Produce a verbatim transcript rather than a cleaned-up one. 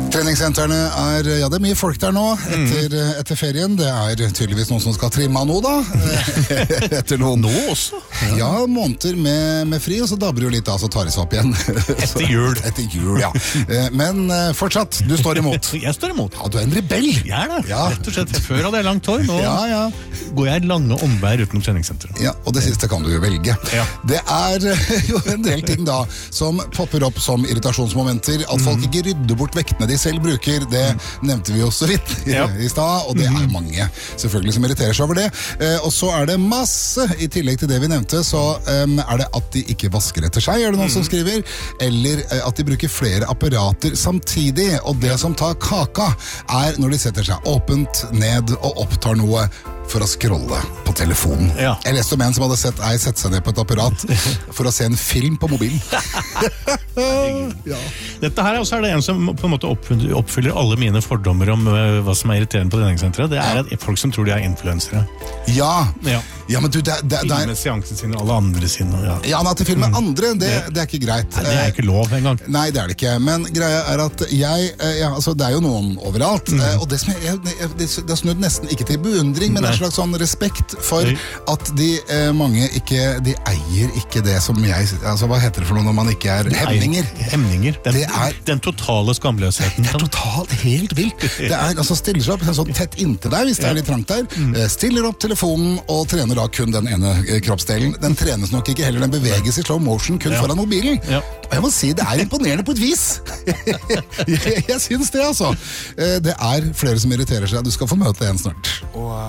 Treningssentrene er, ja det er mye folk der nå etter, mm. etter ferien. Det er tydeligvis noen som skal trimme av noe da. Etter noen nå også? Ja, ja måneder med, med fri, og så dabber jo litt av, så tar det seg opp igjen. Etter jul. Etter jul, ja. Men fortsatt, du står imot. Jeg står imot. Ja, du er en rebell. Jeg er det, ja. Rett og slett. Før hadde jeg langt hår, nå ja, ja. går jeg lange omveier utenom treningssenteret. Ja, og det siste kan du jo velge. Ja. Det er jo en del ting da, som popper opp som irritasjonsmomenter, at folk ikke rydder bort vektene de selv bruker, det nevnte vi jo så vidt i, ja. i stad, og det er mange selvfølgelig som irriterer seg over det. Eh, og så er det masse, i tillegg til det vi nevnte, så um, er det at de ikke vasker etter seg, er det noen mm. som skriver, eller uh, at de bruker flere apparater samtidig, og det som tar kaka er når de setter seg åpent ned og opptar noe for å scrolle på telefonen. Ja. Jeg leste om en som hadde sett ei sette seg ned på et apparat for å se en film på mobilen. ja. Dette her også er det en som på en måte oppfyller alle mine fordommer om uh, hva som er irriterende på treningssenteret. Det er ja. folk som tror de er influensere. Ja. ja. Ja, men du, det, det, det er... seansen sin og alle andre sine. Ja, ja men at de filmer mm. andre, det, det er ikke greit. Nei, det er ikke lov engang. Nei, det er det ikke. Men greia er at jeg, ja, altså det er jo noen overalt, mm. og det, som jeg, jeg, det, det er snudd nesten ikke til beundring, men det er en slags sånn respekt for Oi. at de eh, mange ikke, de eier ikke det som jeg, altså hva heter det for noe når man ikke er hemninger? Hemninger. Den, det er, den totale skamløsheten. Det er totalt helt vilt. Det er, altså stiller seg opp sånn tett inntil deg hvis det er litt trangt der, mm. stiller opp telefonen og trener da kun den ene kroppsdelen. Den trenes nok ikke heller, den beveges i slow motion kun ja. foran mobilen. Ja. Og jeg må si, det er imponerende på et vis. jeg, jeg synes det, altså. Det er flere som irriterer seg. Du skal få møte en snart. Og